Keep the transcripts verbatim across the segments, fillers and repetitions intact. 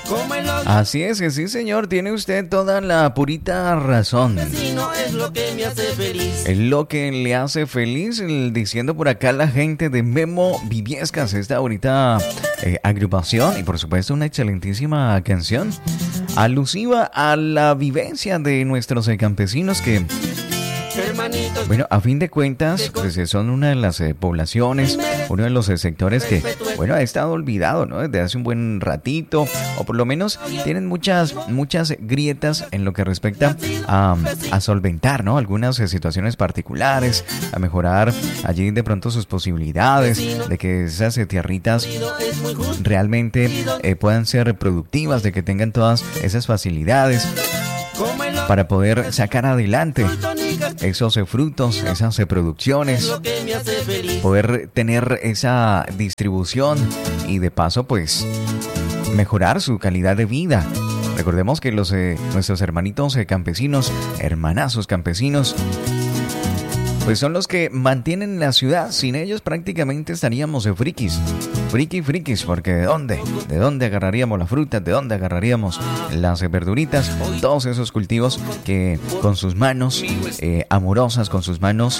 Así es, que sí, señor, tiene usted toda la purita razón. Es lo que me hace feliz. Es lo que le hace feliz, el, diciendo por acá la gente de Memo Viviescas, esta bonita eh, agrupación y por supuesto una excelentísima canción alusiva a la vivencia de nuestros eh, campesinos que... Bueno, a fin de cuentas, pues son una de las eh, poblaciones, uno de los eh, sectores que, bueno, ha estado olvidado, ¿no? Desde hace un buen ratito, o por lo menos tienen muchas, muchas grietas en lo que respecta a, a solventar, ¿no? Algunas eh, situaciones particulares, a mejorar allí de pronto sus posibilidades, de que esas eh, tierritas realmente eh, puedan ser productivas, de que tengan todas esas facilidades para poder sacar adelante esos eh, frutos, esas eh, producciones, poder tener esa distribución y de paso pues mejorar su calidad de vida. Recordemos que los eh, nuestros hermanitos eh, campesinos, hermanazos campesinos, pues son los que mantienen la ciudad. Sin ellos prácticamente estaríamos de frikis. Friki, frikis, porque ¿de dónde? ¿De dónde agarraríamos las frutas? ¿De dónde agarraríamos las verduritas? Todos esos cultivos que con sus manos eh, amorosas, con sus manos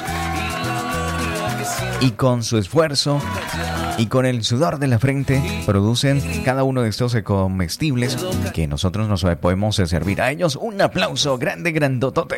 y con su esfuerzo y con el sudor de la frente producen cada uno de estos comestibles que nosotros nos podemos servir. A ellos un aplauso grande, grandotote.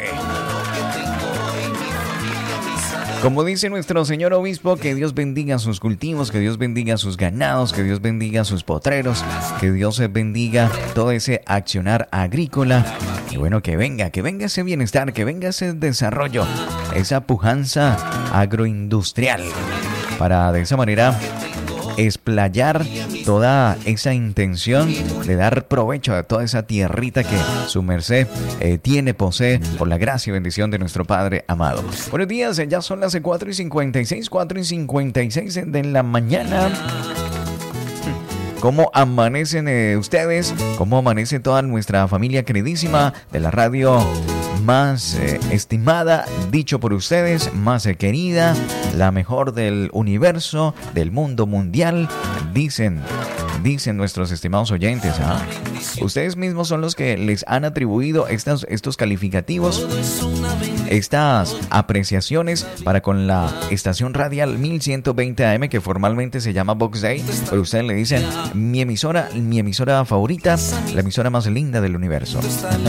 Como dice nuestro señor obispo, que Dios bendiga sus cultivos, que Dios bendiga sus ganados, que Dios bendiga sus potreros, que Dios bendiga todo ese accionar agrícola. Y bueno, que venga, que venga ese bienestar, que venga ese desarrollo, esa pujanza agroindustrial, para de esa manera explayar toda esa intención de dar provecho a toda esa tierrita que su merced eh, tiene, posee, por la gracia y bendición de nuestro Padre amado. Buenos días, ya son las cuatro y cincuenta y seis, cuatro y cincuenta y seis de la mañana. ¿Cómo amanecen eh, ustedes? ¿Cómo amanece toda nuestra familia queridísima de la radio más eh, estimada, dicho por ustedes, más eh, querida, la mejor del universo, del mundo mundial? Dicen, dicen nuestros estimados oyentes, ¿ah? Ustedes mismos son los que les han atribuido estos, estos calificativos, estas apreciaciones para con la estación radial mil ciento veinte A M, que formalmente se llama Box Day, pero ustedes le dicen mi emisora, mi emisora favorita, la emisora más linda del universo.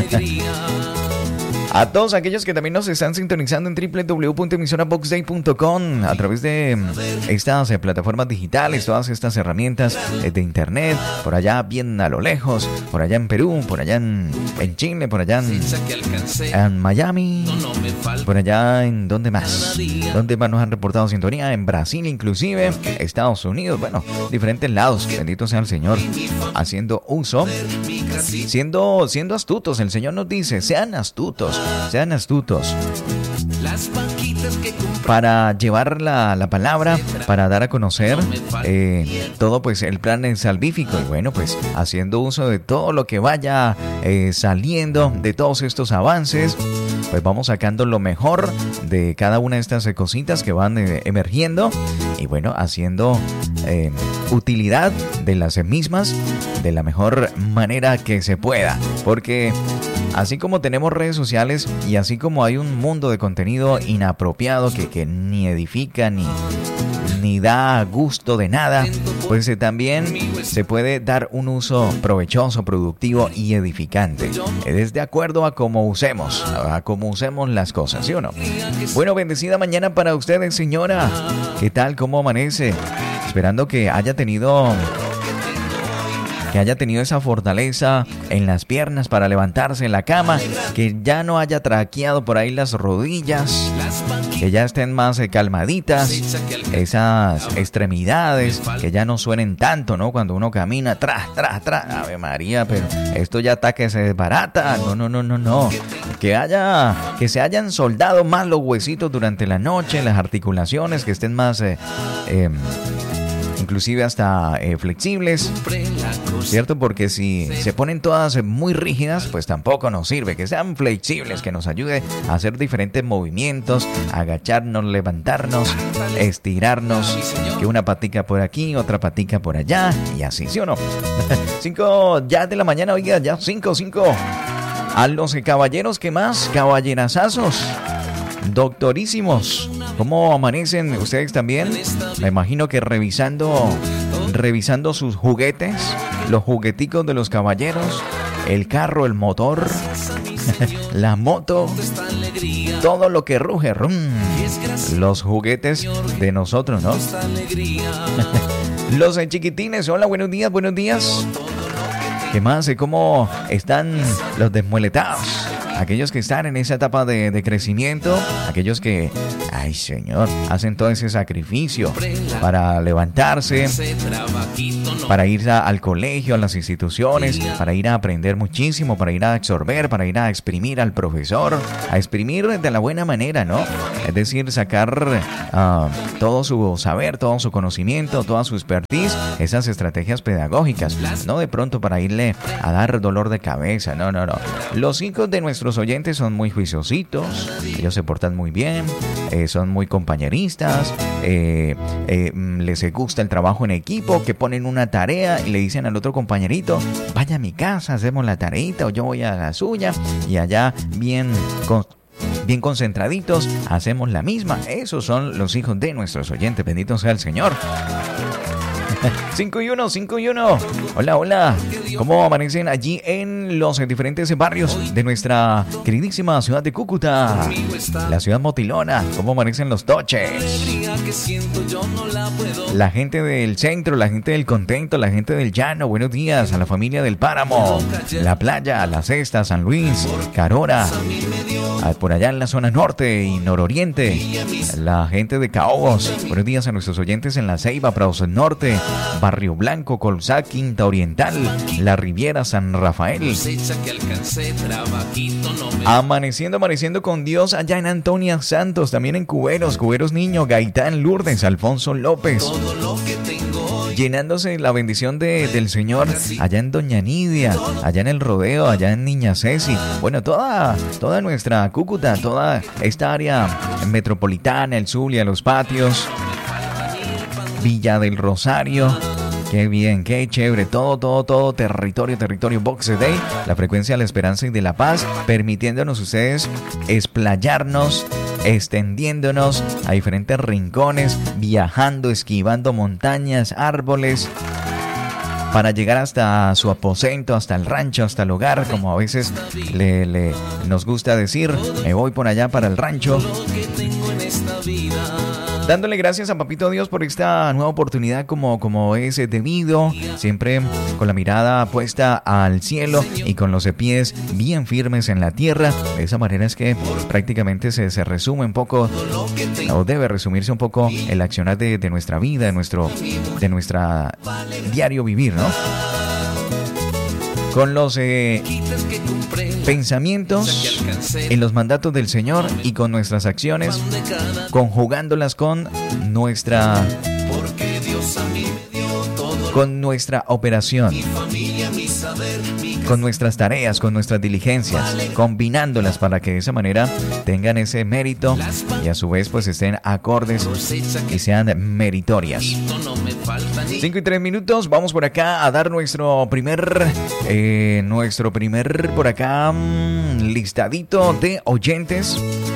A todos aquellos que también nos están sintonizando en doble u doble u doble u punto emisora box day punto com a través de estas eh, plataformas digitales, todas estas herramientas eh, de internet, por allá bien a lo lejos, por allá en Perú, por allá en, en Chile, por allá en, en Miami, por allá en ¿dónde más? ¿Dónde más nos han reportado sintonía? En Brasil inclusive, Estados Unidos, bueno, diferentes lados, bendito sea el Señor, haciendo uso, siendo, siendo astutos. El Señor nos dice, sean astutos. Sean astutos para llevar la, la palabra, para dar a conocer eh, todo pues el plan salvífico. Y bueno, pues haciendo uso de todo lo que vaya eh, saliendo, de todos estos avances, pues vamos sacando lo mejor de cada una de estas cositas que van eh, emergiendo. Y bueno, haciendo eh, utilidad de las mismas de la mejor manera que se pueda. Porque así como tenemos redes sociales y así como hay un mundo de contenido inapropiado que, que ni edifica ni, ni da gusto de nada, pues eh, también se puede dar un uso provechoso, productivo y edificante. Es de acuerdo a cómo usemos, a cómo usemos las cosas, ¿sí o no? Bueno, bendecida mañana para ustedes, señora. ¿Qué tal? ¿Cómo amanece? Esperando que haya tenido... que haya tenido esa fortaleza en las piernas para levantarse en la cama, que ya no haya traqueado por ahí las rodillas, que ya estén más eh, calmaditas, esas extremidades, que ya no suenen tanto, ¿no? Cuando uno camina, tras, tras, tras, Ave María, pero esto ya está que se desbarata, no, no, no, no, no, que haya, que se hayan soldado más los huesitos durante la noche, las articulaciones, que estén más... Eh, eh, inclusive hasta eh, flexibles, ¿cierto? Porque si se ponen todas muy rígidas, pues tampoco nos sirve. Que sean flexibles, que nos ayude a hacer diferentes movimientos, agacharnos, levantarnos, estirarnos, que una patica por aquí, otra patica por allá, y así, ¿sí o no? Cinco ya de la mañana, oiga, ya cinco, cinco. A los caballeros, ¿qué más? Caballerazazos, doctorísimos. ¿Cómo amanecen ustedes también? Me imagino que revisando, revisando sus juguetes, los jugueticos de los caballeros, el carro, el motor, la moto, todo lo que ruge, rum, los juguetes de nosotros, ¿no? Los chiquitines, hola, buenos días, buenos días. ¿Qué más? ¿Cómo están los desmueletados? Aquellos que están en esa etapa de, de crecimiento, aquellos que, ay señor, hacen todo ese sacrificio para levantarse, para ir a, al colegio, a las instituciones, para ir a aprender muchísimo, para ir a absorber, para ir a exprimir al profesor, a exprimir de la buena manera, ¿no? Es decir, sacar uh, todo su saber, todo su conocimiento, toda su expertise, esas estrategias pedagógicas, no de pronto para irle a dar dolor de cabeza, no, no, no. Los hijos de nuestros oyentes son muy juiciositos, ellos se portan muy bien, eh, son muy compañeristas, eh, eh, les gusta el trabajo en equipo, que ponen una tarea y le dicen al otro compañerito, vaya a mi casa, hacemos la tareita o yo voy a la suya, y allá bien con bien concentraditos hacemos la misma. Esos son los hijos de nuestros oyentes, bendito sea el Señor. cinco y uno, cinco y uno. Hola, hola. ¿Cómo amanecen allí en los diferentes barrios de nuestra queridísima ciudad de Cúcuta? La ciudad motilona. ¿Cómo amanecen los toches? La gente del centro, la gente del contento, la gente del llano. Buenos días a la familia del Páramo, la playa, la Cesta, San Luis, Carora, por allá en la zona norte y nororiente. La gente de Caobos. Buenos días a nuestros oyentes en La Ceiba, Prados del Norte, Barrio Blanco, Colzá, Quinta Oriental, La Riviera, San Rafael. Amaneciendo, amaneciendo con Dios allá en Antonia Santos, también en Cuberos, Cuberos Niño, Gaitán, Lourdes, Alfonso López. Llenándose la bendición de, del Señor allá en Doña Nidia, allá en El Rodeo, allá en Niña Ceci. Bueno, toda, toda nuestra Cúcuta, toda esta área metropolitana, el Zulia, los patios, Villa del Rosario. Qué bien, qué chévere, todo, todo, todo, territorio, territorio, Boxe Day, la frecuencia de la esperanza y de la paz, permitiéndonos ustedes explayarnos, extendiéndonos a diferentes rincones, viajando, esquivando montañas, árboles, para llegar hasta su aposento, hasta el rancho, hasta el hogar, como a veces le, le nos gusta decir, me voy por allá para el rancho. Dándole gracias a Papito Dios por esta nueva oportunidad como, como es debido, siempre con la mirada puesta al cielo y con los pies bien firmes en la tierra. De esa manera es que prácticamente se, se resume un poco, o debe resumirse un poco el accionar de, de nuestra vida, de nuestro de nuestra diario vivir, ¿no? Con los eh, pensamientos en los mandatos del Señor y con nuestras acciones, conjugándolas con nuestra con nuestra operación, con nuestras tareas, con nuestras diligencias, combinándolas para que de esa manera tengan ese mérito y a su vez pues estén acordes y sean meritorias. Cinco y tres minutos, vamos por acá a dar nuestro primer, eh, nuestro primer por acá mmm, listadito de oyentes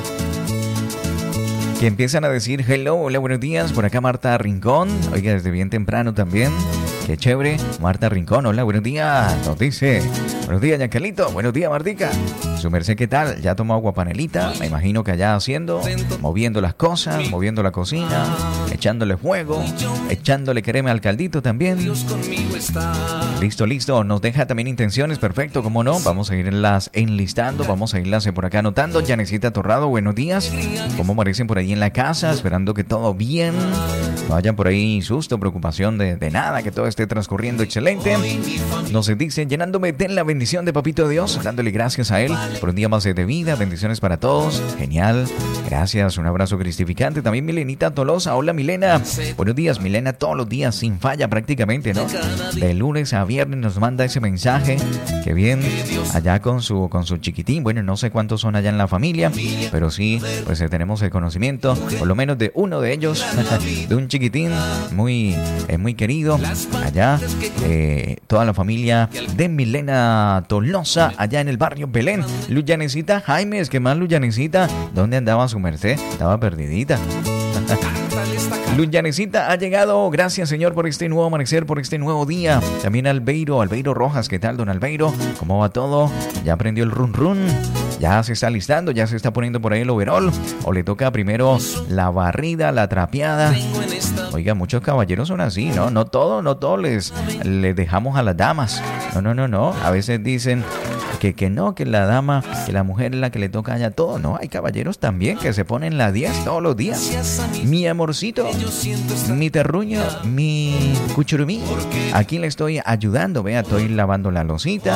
que empiezan a decir hello, hola, buenos días. Por acá Marta Rincón, oiga, desde bien temprano también. Qué chévere. Marta Rincón, hola, buenos días. Nos dice, buenos días, Yanquelito. Buenos días, Martica. Su merced, ¿qué tal? Ya tomó agua panelita. Me imagino que allá haciendo, moviendo las cosas, moviendo la cocina, echándole fuego, echándole crema al caldito también. Listo, listo. Nos deja también intenciones, perfecto, ¿cómo no? Vamos a irlas enlistando, vamos a irlas por acá anotando. Yanecita Torrado, buenos días. ¿Cómo aparecen por ahí en la casa? Esperando que todo bien. no haya por ahí susto, preocupación de, de nada, que todo esté transcurriendo excelente. Nos dice, llenándome de la bendición de Papito Dios, dándole gracias a Él por un día más de vida, bendiciones para todos, genial, gracias, un abrazo cristificante. También Milenita Tolosa, hola Milena, buenos días Milena, todos los días sin falla prácticamente, ¿no? De lunes a viernes nos manda ese mensaje, que bien, allá con su, con su chiquitín, bueno, no sé cuántos son allá en la familia, pero sí, pues eh, tenemos el conocimiento, por lo menos de uno de ellos, de un chiquitín muy, eh, muy querido, allá, eh, toda la familia de Milena Tolosa, allá en el barrio Belén. Luyanecita Jaimes, ¿qué más Luyanecita? ¿Dónde andaba su merced? Estaba perdidita. Luyanecita ha llegado, gracias Señor por este nuevo amanecer, por este nuevo día. También Albeiro, Albeiro Rojas, ¿qué tal don Albeiro? ¿Cómo va todo? ¿Ya aprendió el run run? ¿Ya se está listando? ¿Ya se está poniendo por ahí el overol? ¿O le toca primero la barrida, la trapeada? Oiga, muchos caballeros son así, ¿no? No todo, no todo les, les dejamos a las damas. No, no, no, no. A veces dicen que, que no, que la dama, que la mujer es la que le toca allá todo. No, hay caballeros también que se ponen la diez todos los días. Mi amorcito, mi terruño, mi cuchurumí, aquí le estoy ayudando. Vea, estoy lavando la losita,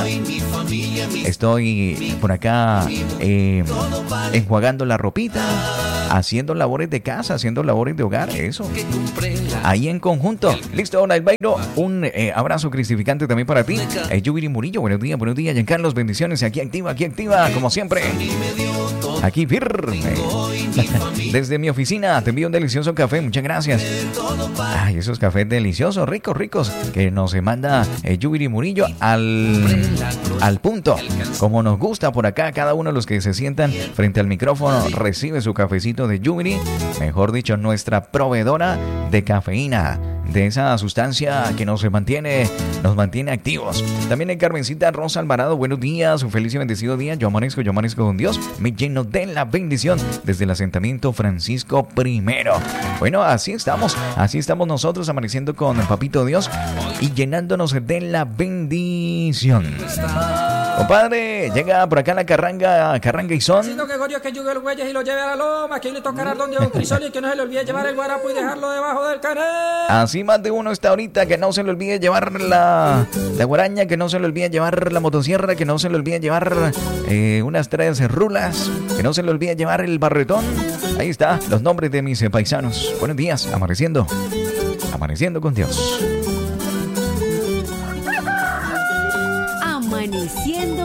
estoy por acá eh, enjuagando la ropita, haciendo labores de casa, haciendo labores de hogar, eso. Ahí en conjunto. Listo, don Albeiro, un eh, abrazo cristificante también para ti. Eh, Yubiri Murillo, buenos días, buenos días. Giancarlos, bendiciones. Aquí activa, aquí activa, como siempre. Aquí firme. Desde mi oficina te envío un delicioso café, muchas gracias. Ay, esos cafés deliciosos, ricos, ricos, que nos manda eh, Yubiri Murillo al, al punto. Como nos gusta por acá, cada uno de los que se sientan frente al micrófono recibe su cafecito de Yubiri, mejor dicho, nuestra proveedora de cafeína, de esa sustancia que nos mantiene, nos mantiene activos. También en Carmencita Rosa Alvarado, buenos días, un feliz y bendecido día. Yo amanezco, yo amanezco con Dios, me lleno de la bendición desde el asentamiento Francisco Primero. Bueno, así estamos, así estamos nosotros amaneciendo con Papito Dios y llenándonos de la bendición. Compadre, llega por acá la carranga, carranga y son. Sino que Gorio que yugue el güeyes y lo lleve a la loma, que le tocará donde un crisol y que no se le olvide llevar el guarapo y dejarlo debajo del canal. Así más de uno está ahorita, que no se le olvide llevar la, la guaraña, que no se le olvide llevar la motosierra, que no se le olvide llevar eh, unas tres rulas, que no se le olvide llevar el barretón. Ahí está, los nombres de mis paisanos. Buenos días, amaneciendo, amaneciendo con Dios.